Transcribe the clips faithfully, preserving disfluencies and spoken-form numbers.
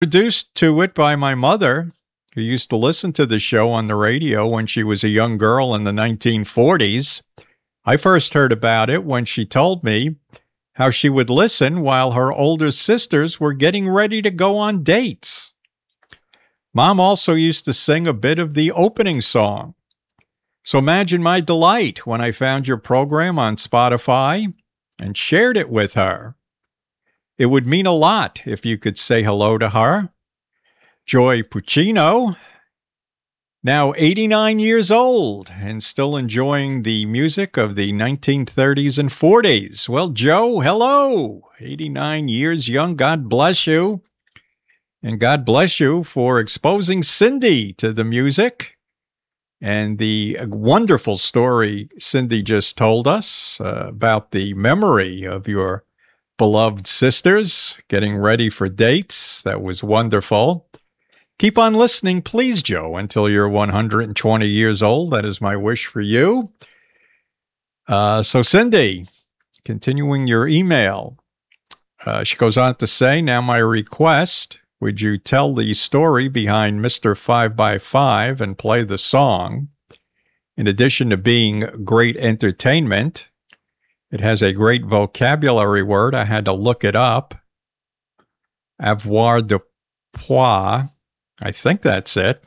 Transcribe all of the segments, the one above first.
Introduced to it by my mother, who used to listen to the show on the radio when she was a young girl in the nineteen forties. I first heard about it when she told me how she would listen while her older sisters were getting ready to go on dates. Mom also used to sing a bit of the opening song. So imagine my delight when I found your program on Spotify and shared it with her. It would mean a lot if you could say hello to her. Joy Puccino, now eighty-nine years old and still enjoying the music of the nineteen thirties and forties. Well, Joe, hello. eighty-nine years young. God bless you. And God bless you for exposing Cindy to the music and the wonderful story Cindy just told us uh, about the memory of your beloved sisters getting ready for dates. That was wonderful. Keep on listening, please, Joe, until you're one hundred twenty years old. That is my wish for you. Uh, so, Cindy, continuing your email, uh, she goes on to say, now my request, would you tell the story behind Mister five by five and play the song? In addition to being great entertainment, it has a great vocabulary word. I had to look it up. Avoir de poids. I think that's it.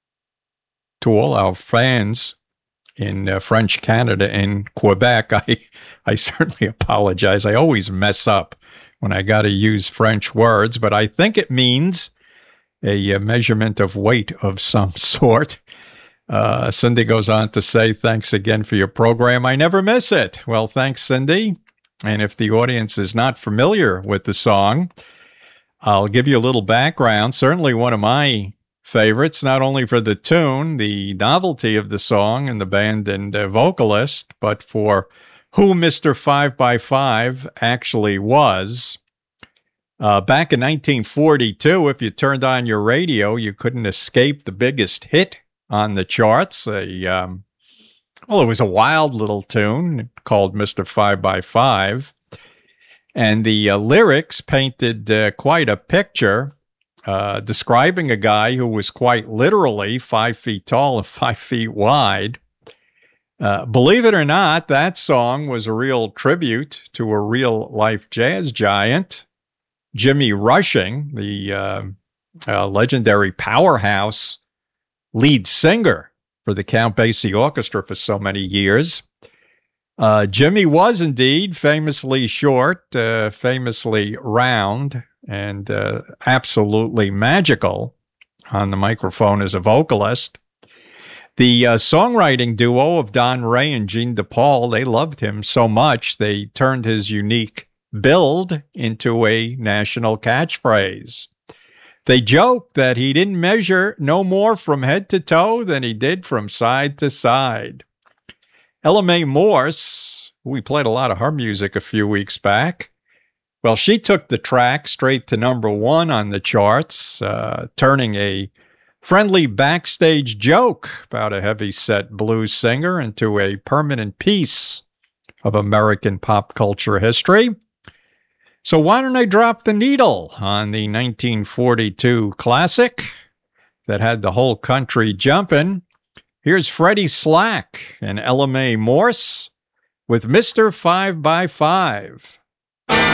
To all our fans in uh, French Canada and Quebec, I, I certainly apologize. I always mess up when I got to use French words, but I think it means a, a measurement of weight of some sort. Uh, Cindy goes on to say, thanks again for your program. I never miss it. Well, thanks, Cindy. And if the audience is not familiar with the song, I'll give you a little background. Certainly one of my favorites, not only for the tune, the novelty of the song and the band and uh, vocalist, but for who Mister five by five actually was. Uh, back in nineteen forty-two, if you turned on your radio, you couldn't escape the biggest hit on the charts. A, um, well, it was a wild little tune called Mister five by five. And the uh, lyrics painted uh, quite a picture uh, describing a guy who was quite literally five feet tall and five feet wide. Uh, believe it or not, that song was a real tribute to a real-life jazz giant, Jimmy Rushing, the uh, uh, legendary powerhouse lead singer for the Count Basie Orchestra for so many years. Uh, Jimmy was indeed famously short, uh, famously round, and uh, absolutely magical on the microphone as a vocalist. The uh, songwriting duo of Don Ray and Gene DePaul, they loved him so much they turned his unique build into a national catchphrase. They joked that he didn't measure no more from head to toe than he did from side to side. Ella Mae Morse, we played a lot of her music a few weeks back. Well, she took the track straight to number one on the charts, uh, turning a friendly backstage joke about a heavy-set blues singer into a permanent piece of American pop culture history. So why don't I drop the needle on the nineteen forty-two classic that had the whole country jumping? Here's Freddie Slack and Ella Mae Morse with Mister five by five.